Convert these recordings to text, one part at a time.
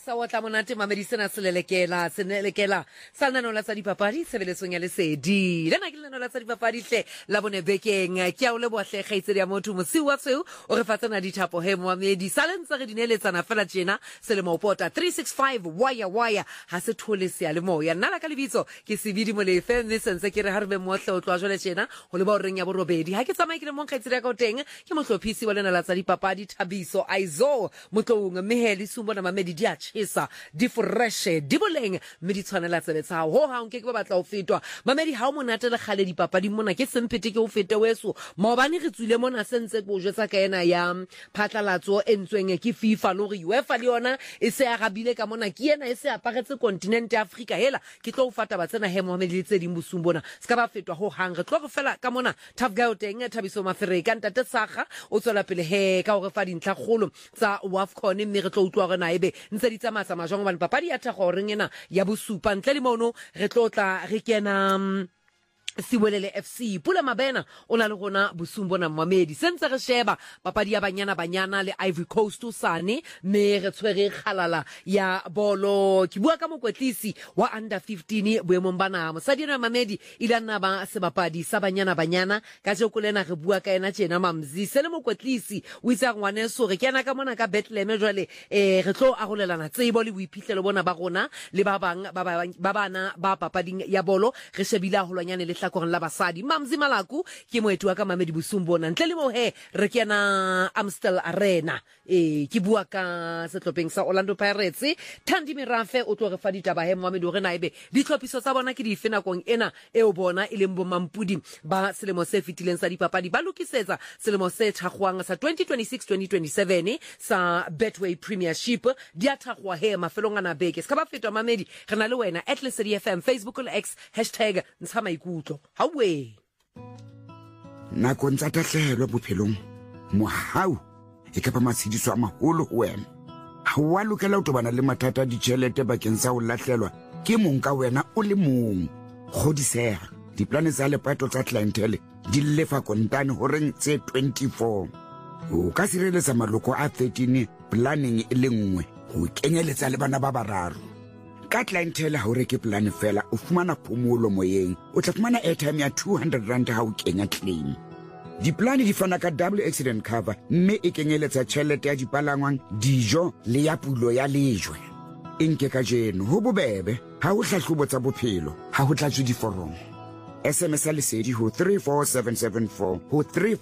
sa wa tla monate mamedi sena senelekela sa lenaneo la tsa dipapadi tshebeletsong ya lesedi lena ke lenaneo la tsa dipapadi hle la bone bekeng ke a o leboha hle kgaitsedi ya motho mosiu wa tseo o re fatsana dithapo he moamedi sa lentse re dineletsana fela tjena selemo pota 365 waya ha se thole se le moya nna la ka lebitso ke sebidi molefe mme sense ke re ha re be mohle o tlwa jole tjena ho le ba o reng ya borobedi ha ke tsamaye ke le mo kgaitsedi ya ka o teng ke mohlophisi wa lena la tsa dipapadi Thabiso Aizo motlong meheli sumbo na mamedi dia chisa di fresh di boleng mme di tshwanela tsebetsa ho ha nke ke ba batla ho fetwa mamedi ha o monate le khale dipapadi mona ke sempete ke o fete weso maobane re tswile mona sentse go jetsa ka ena ya phatlalatso entsweng ke FIFA lo re UEFA le yona e se ya gabile ka mona ke ena e se aparetse continent ya Africa hela ke tlo o fata ba tsena he Mohamed le tse di mbusumbona ska ba fetwa ho hang re tlo go fela ka mona Tough Guy o teng Thabiso Mafereka ntate Saga o tswela pele he ka o re fa dintlha kgolo tsa WAFCON mme re tlo utlwa rena ebe ntse di tsamaya majong bana papadi ya thago reng ena ya bosupa ntle le mono re tlotla re kena Siwelele FC Pula Mabena ona le gona bosumbona mamedi sentse re sheba papadi ya banyana le Ivory Coast usane me re tshwere khalala ya bolo ke bua ka mokwetlisi wa under 15 boemong bana mosadi na mamedi ilana ba sebapadi sa banyana ka je kolena re bua ka ena tjena mamzi se le mokwetlisi o itsa ngwaneso re kena ka mona ka Bethlehem jwale re tlo arolelana tsebo le boiphihlelo bona ba rona le ba bang ba bana ba papading ya bolo re shebile holwanyane le korang la basadi mamzi malaku ke moeti wa ka mamedi bosumbona ntle le mo he re kena Amstel Arena ke bua ka setlopheng sa Orlando Pirates Thandi Mirafe o tlo re fa ditaba he Mohamed re na ebe ditlhophiso tsa bona ke di fena kong ena e o bona ile mbo mampudi ba selemo se fitileng sa dipapadi ba lokisetsa selemo se thagwang sa 2026-2027 sa Betway Premiership di athagwa he mafelong ana beke ska ba fetwa mamedi re na le wena @lesedi_fm Facebook le X #ntshamaikutlo hawe nakong tsa tahlehelo bophelong mohau e ka ba matshidiso a maholo ho wena ha wa lokela ho tobana le mathata a ditjhelete bakeng sa ho lahlelwa ke mong ka wena o le mong kgodiseha diplane tsa lepato tsa clientele di lefa kontane ho reng tse 24 o ka sireletsa maloko a 13 planning e le nngwe ho kenyeletsa le bana ba bararo ka clientele ha o reke plan fela o fumana phomolo moyeng o tla fumana airtime ya 200 rand ha o kenya claim diplane di fana ka double accident cover mme e kenyeletsa tjhelete ya dipalangwang dijo le ya pulo ya lejwe enke ka jeno ho bobebe ha o hlahlobo tsa bophelo ha ho tlatswe diforomo SMS lesedi ho 34774 ho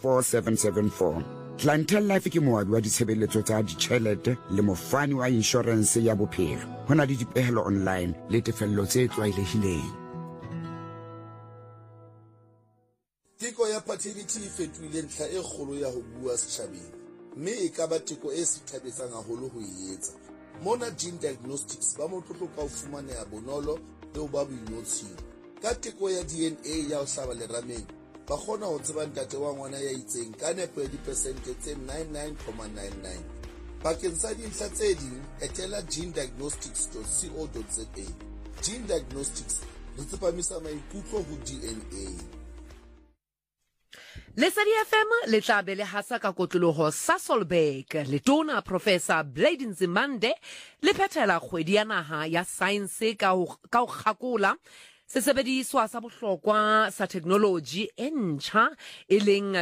34774 Clientele Life ke moabi wa ditshebeletso tsa ditjhelete le mofani wa insurance ya bophelo hona le dipehelo online le tefello tse tlwaelehileng teko ya paternity e fetohile ntlha e kgolo ya ho bua setjhabeng mme e ka ba teko e sithabetsang haholo ho e etsa mona Gene Diagnostics ba motlotlo ka ho fumaneha bonolo le ho ba boinotshing ka teko ya DNA ya ho hlaba lerameng ba kgona ho tseba ntate wa ngwana ya itseng ka nepo ya dipersente tse 99.99 bakeng sa dintlha tse ding etela genediagnostics.co.za Gene Diagnostics le tsepamisa maikutlo ho DNA Lesedi FM le tla be le hasa ka kotloloho sa Solberg le tona Professor Blade Nzimande le phethela kgwedi ya naha ya science ka ho kgakola sesebediswa sa bohlokwa sa technology entcha ileng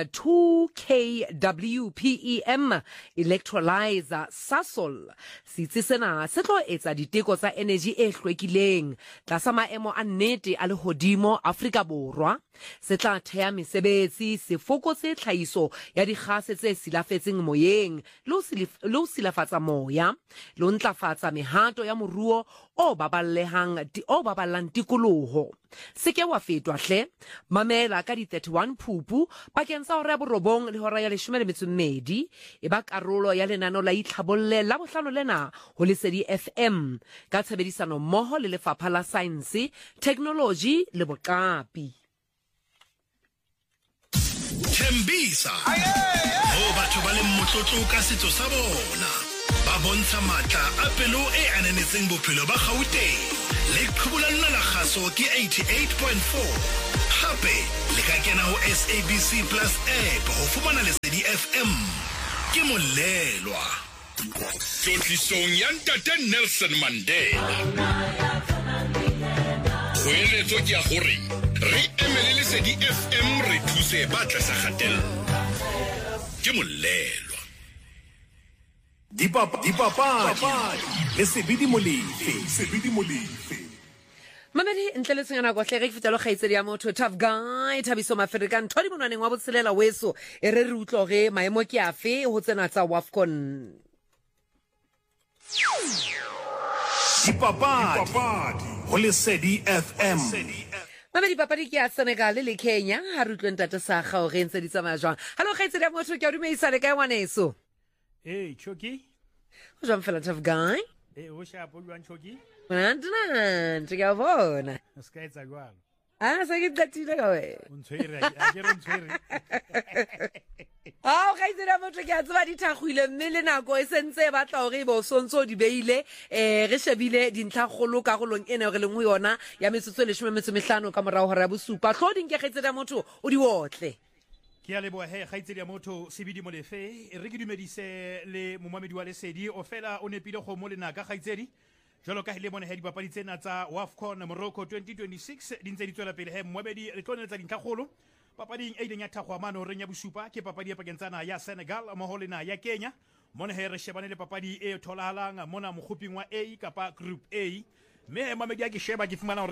2kWPEM electrolyzer Sasol sitse sena se tlo etsa diteko tsa energy e hlwekileng tlasa maemo a nnete a lehodimo Afrika Borwa se tla thea mesebetsi se fokotse tlhaiso ya digase tse silafetseng moyeng lo silafatsa moya lo ntlafatsa mehato ya moruo o baballang tikoloho se ke wa fetwa hle mamela ka di 31 Phupu bakeng sa hora ya borobong le hora ya 12 e ba karolo ya lenano la itlhabolle la bohlano lena ho Lesedi FM ka tshebedisano mmoho le lefapha la science technology le boqapi Thembisa ho batho ba le motlotlo ka setso sa bona ba bontsha matla a pelo e ananetseng bophelo ba Gauteng le qhubulana la kgaso ke 88.4 hape le ka kena ho SABC Plus app ho fumana Lesedi FM ke molelwa tlotlisong ya ntate Nelson Mandela. Poeletso ke ya gore re emele Lesedi FM re thuse ba tlasa kgatello. Ke Molelwa. Dipapadi le Sebidi Molefe. Mamedi ntle le tsengana go tle re fitelo kgaitsedi ya motho tough guy Thabiso Maferikan thodi monwaneng wa botshelela weso e re utloge maemo ke afe ho tsena tsa WAFCON. Dipapadi ho Lesedi FM. Mamedi papadi ke ya Senegal le Kenya ha re utlwe ntate sa ga o re ntse di tsamaya jwang. Hallo kgaitsedi ya motho ke a dumeisa le kae ngwaneso. Choki. Ho jwang fela tough guy. O shapo lwan Choki. Nantna ke a bona. Ska etsa jwalo. Sa ke qatile ka we. Untshwere a ke re untshwere. Kgaitsedi ya motho ke a tseba di thagwile mme le nako e sentse ba tla hore bo sontso di beile re shebile dintlha golo ka golong ene re leng ho yona ya metsotso le 15 ka morao hora ya bosupa tlhoding ke kgaitsedi ya motho o di wotle. Ke a leboha kgaitsedi ya motho Sebidi Molefe re ke dumedise le momamedi wa Lesedi o fela o nepile go mo lenaka kgaitsedi jalo ka hele mona he dipapadi tsena tsa WAFCON Morocco 2026 di ntse di tswela pele he momamedi re tloneletsa dintlhagolo papading e ileng ya thagwa mano reng ya bosupa ke papadi ya pakentsana ya Senegal mo na ya Kenya mona he re shebane le papadi e tholahalang mona mogoping wa A kapa group A me mamedi a ke sheba ke fumana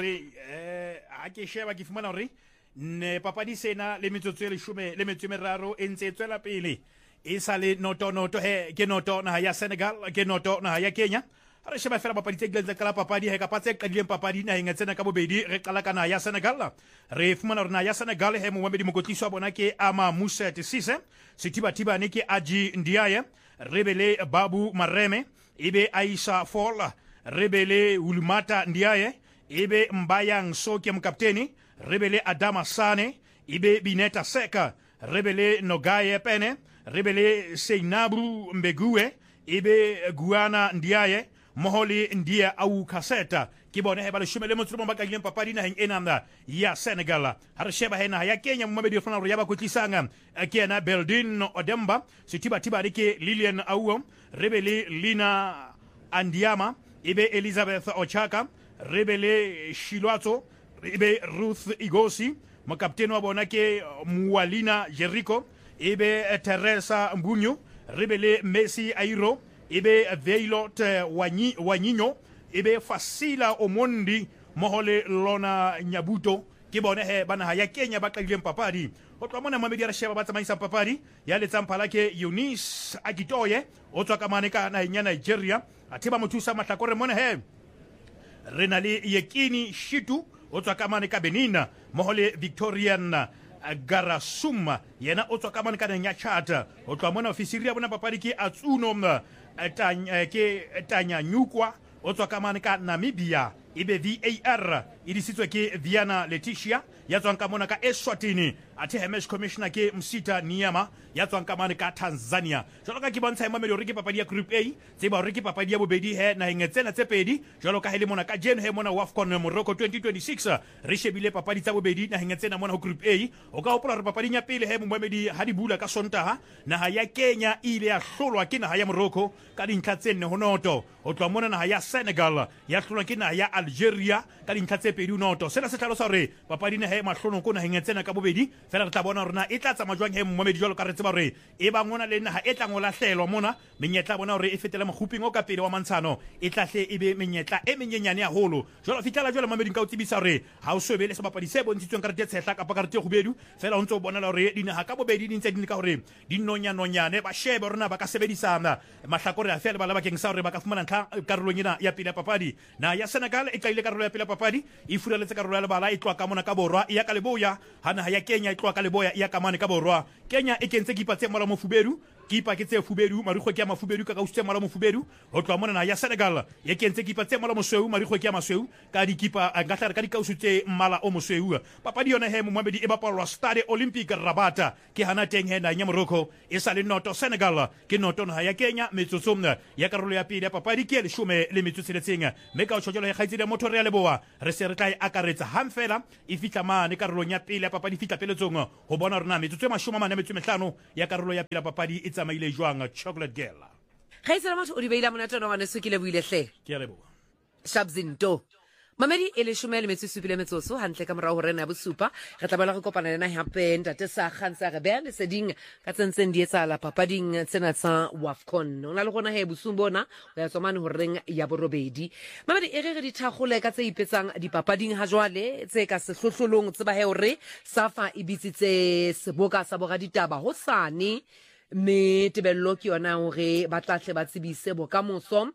hore ne papadi sena le metsotso e 13 e ntse tswela pele e sa le noto he ke noto na ya Senegal ke noto na ya Kenya re sheba fela papadi tse glenza kala papadi he ka patse qadileng papadi na henga tsena ka bobedi re qala kana ya Senegal re fumana rona ya Senegal he momamedi mokotliso wa bona ke Ama Moussa Sise setiba ne ke Aji Ndiaye rebele Babu Mareme ebe Aisha Fall rebele Ulmata Ndiaye ebe Mbayang Soke mkapteni rebele Adama Sane ibe Bineta Seka rebele Nogaye Pene rebele Seinabu Mbegue ibe Guana Ndiaye moholi Ndia au Kaseta ke bone he ba le shumele motho ba ka ileng papadi na heng enana ya Senegal ha re sheba hena ya Kenya momamedi fana re ya ba kotlisanga ke na Beldin Odemba setiba ke Lilian Auo rebele Lina Andiama ibe Elizabeth Ochaka rebele Shilwato ibe Ruth Igosi makapteni wa bona ke Mualina Jericho ibe Teresa Mbunyu rebele Messi Airo ibe Veilot Wanyinyo ibe Fasila Omondi mohole Lona Nyabuto ke bona he bana ya Kenya ba qadileng papadi o tloa mona mamedi ya sheba ba tsamaisa papadi ya letsamphala ke Eunice Agitoye o tswa ka mane ka na ya Nigeria athiba mothusa mahlakore mona he Renali Yekini Shitu o tswa ka mane ka Benin mohole Victorian Garasuma yena o tswa ka mane ka nya Chad o tloa mona ofisiri ya bona papadi ke Atsuno Tanya Nyukwa o tswa ka mane ka Namibia ibe VAR idisitswe ke Viana Letitia ya tswang ka mona ka Eswatini athe Hemesh Commissioner ke Msita Niyama ya tswang ka mane ka Tanzania jalo ka ke bontsha mamedi re ke papadi ya group A tseba re ke papadi ya bobedi he na hengetsena tse pedi jalo ka hele mona ka Jen he mona WAFCON Morocco 2026 re shebile papadi tsa bobedi na hengetsena mona ho group A o ka hopola re papadi ya pele he momamedi ha di bula ka Sontaha naha ya Kenya ile ya hlolwa ke naha ya Morocco ka dintlha tse 4 ho noto o tloa mona naha ya Senegal ya hlolwa ke naha ya Algeria ka dintlha tse 2 noto sena se tlhalosa hore papadi na he mahlono ko naheng tsena ka bobedi fela re tla bona rona e tla tsama jwang he momamedi jalo ka re tseba hore e ba ngona le naha e tla ngola hlelwa mona menyetla bona hore e fetela moguping o ka pele wa mantshano e tla hle e be menyetla e menyenyane ya holo jalo fitala jalo mamedi ka o tsebisa hore ha o swebele se papadi se bontshitsweng ka re tshehla ka ka re go bedu fela o ntse o bona hore dinaha ka bobedi di ntse di ka hore di nonyane ba shebe rona ba ka sebedisana mahlakore a fela ba la bakeng sa hore ba ka fumana karolong ena ya pele papadi na ya Senegal e tlaile karolo ya pele papadi e fureletse karolo ya lebala e tloa ka mona ka borwa ya ka leboya hana ya Kenya e tloa ka leboya ya ka mane ka borwa Kenya e kentse kipa tse mola mo fubedu kipa ke tse fubedu marikgo ke ya mafubedu ka usitse mola mo fubedu ho tloa mona na ya Senegal e kentse kipa tse mola mo sweu marikgo ke ya masweu ka dikipa ngatla ka dikausu tse mmala o mo sweu papadi yona he momamedi e bapalwa Stade Olympique Rabat ke hana teng he na nya Morocco e sa le noto Senegal ke noto na ya Kenya metsotso ya karolo ya pele ya papadi ke le 10 le metsotso le tsenga me ka o tshotjolo ya khaitsedi ya motor ya leboa re se re tla akaretsa hang fela e fitla mane karolong ya pele ya papadi fitla peletsong ho bona rona metsotso e 45 ya karolo ya pele ya papadi e tsamaile jwang Chocolate Girl kgaitsela motho o di beile monate wa ngwaneso ke leboilehle ke a leboga Shabzinto mamedi e le 17 hantle ka morao ho rena bosupa re tla bala go kopana lena hape ntate sa kgansa re bea le seding ka tsentseng di etsala papading tsena tsa WAFCON ona le gona he bosumbona o ya tsomane ho reng ya borobedi mamedi e re di thagole ka tse ipetsang dipapading ha jwale tse ka sehlohlolong tseba he hore Safa e bitsitse seboka sa boraditaba hosane me tebello ke yona hore ba tlahle ba tsebise bokamoso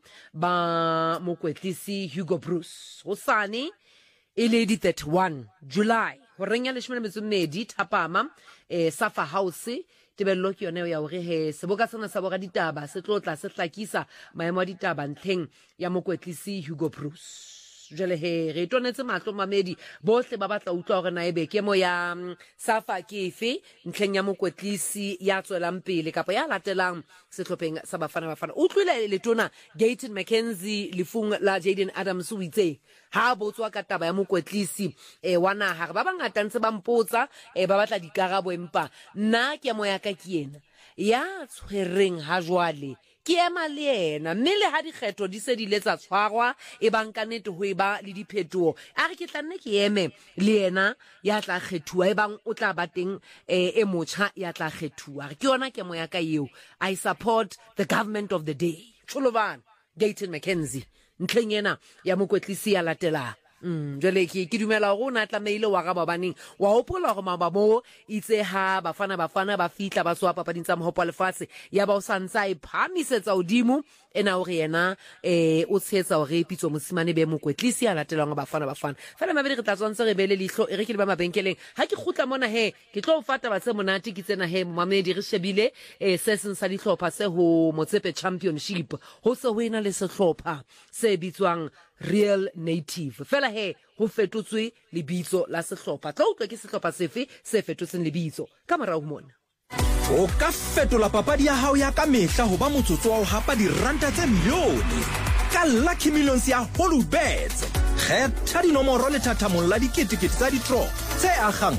ba mokwetlisi Hugo Bruce hosane e le di 31 July ho reng ya le 12 thapama Safa House tebello ke yona ya hore he seboka sena sa boraditaba se tlotla se hlakisa maemo a ditaba ntlheng ya mokwetlisi Hugo Bruce jele he re tonetse matlo mamedi bohle ba batla utlwa hore na ebe ke mo ya Safa ke efe ntlheng ya mokwetlisi ya tswelang pele kapa ya latelang sehlopheng sa bafana utlwile le tona Gayton McKenzie lefung la Jaden Adams o itse ha botswa ka taba ya mokwetlisi wa naha ba bangata ntse ba mpotsa ba batla dikarabo empa nna ke mo ya ka ke yena ya tshwereng ha jwale ke ema le yena mme le ha dikgetho di se di letsa tshwarwa e banka nete ho eba le diphetho a re ke tlanne ke eme le yena ya tla kgethuwa e bang o tla ba teng e motsha ya tla kgethuwa ke yona ke mo ya ka eo I support the government of the day Cholovan Gayton McKenzie ntleng yena ya mokwetlisi ya latela jwale ke dumela go na tlameile wa ga babaneng wa hopola go mababo itse ha bafana ba fitla ba tswa papading tsa mohopo lefatshe ya ba o santsa e phamisetsa odimo ena hore yena o tshetsa hore pitso mosimane be mokwetlisi a latelang bafana fela mabedi re tla tswantse re bele lihlo e re ke le ba mabenkeleng ha ke khutla mona he ke tlo fata ba tse monate ke tsena he mamedi re shebile se seng sa dihlopha se ho Motsepe Championship ho se ho ena le sehlopha se bitswang Real Native fela he ho fetotswe lebitso la sehlopha tla utlwa ke sehlopha sefe se fetotseng lebitso ka morao mona o ka fetola papadi ya hao ya ka mehla ho ba motsotso wa ho hapa diranta tse milione ka Lucky Millions ya Holubets kgetha dinomoro le thathamong la diketekete tsa di-draw tse agang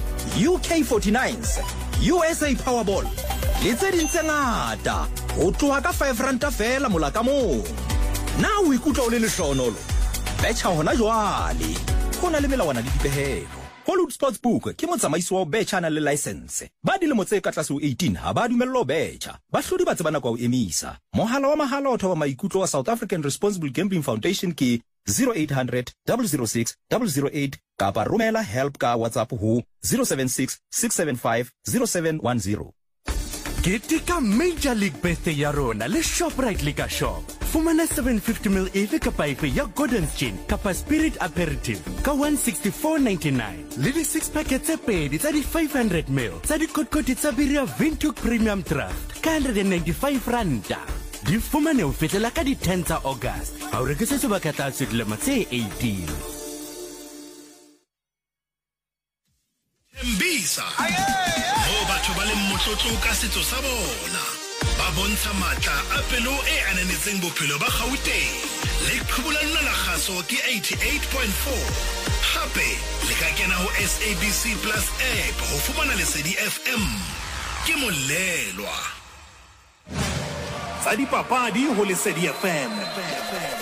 UK49s USA Powerball le tse ding tse ngata ho tloha ka 5 ranta fela mola ka moo na o ikutlwa o le lehlohonolo betjha hona jwale ho na le melawana le dipehelo Hollywood Sportsbook ke motsamaisi wa betjha na le license ba dilemo tse ka tlase ho 18 ha ba dumellwa ho betjha ba hlodi ba tsebana kwa ho emisa mohala wa mahala o thoba maikutlo wa South African Responsible Gambling Foundation ke 0800 006 008 kapa romela help ka WhatsApp ho 076 675 0710 Ketika Major League Birthday ya rona le Shoprite Liquor Shop. Fumana 750ml efe kapa efe ya Gordon's Gin kapa Spirit Aperitif ka 164.99. Le di 6 packets tse pedi tsa di 500ml tsa di kotkoti tsa Biria Vintuk Premium Draft ka 195 ranta. Di fumane ho fetela ka di 10 tsa August. Ha o rekisetse ba ka tlase dilemo tse 18. Mbisa ho batho ba le motlotlo ka setso sa bona ba bontsha matla a pelo e ananetseng bophelo ba Gauteng le qhubulanna la kgaso ke 88.4 hape le ka kena ho SABC Plus app ho fumana lesedi FM ke molelwa tsa dipapadi ho Lesedi FM